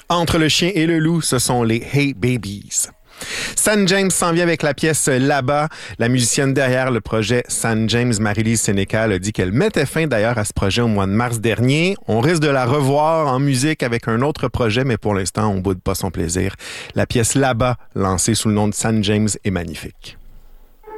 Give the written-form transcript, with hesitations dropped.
Entre le chien et le loup, ce sont les Hey Babies. San James s'en vient avec la pièce Là-bas. La musicienne derrière le projet San James, Marie-Lise Sénécal, a dit qu'elle mettait fin d'ailleurs à ce projet au mois de mars dernier. On risque de la revoir en musique avec un autre projet, mais pour l'instant, on boude pas son plaisir. La pièce Là-bas, lancée sous le nom de San James, est magnifique.